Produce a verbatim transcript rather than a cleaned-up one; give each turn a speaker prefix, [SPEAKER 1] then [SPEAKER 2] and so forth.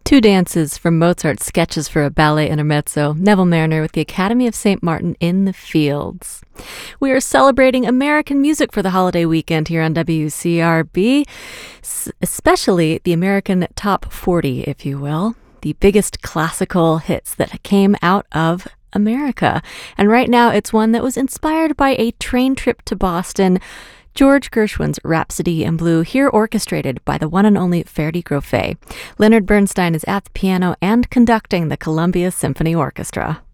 [SPEAKER 1] Two dances from Mozart's Sketches for a Ballet Intermezzo, Neville Mariner with the Academy of Saint Martin in the Fields. We are celebrating American music for the holiday weekend here on W C R B, especially the American Top forty, if you will, the biggest classical hits that came out of America. And right now it's one that was inspired by a train trip to Boston, George Gershwin's Rhapsody in Blue, here orchestrated by the one and only Ferdi Grofé. Leonard Bernstein is at the piano and conducting the Columbia Symphony Orchestra.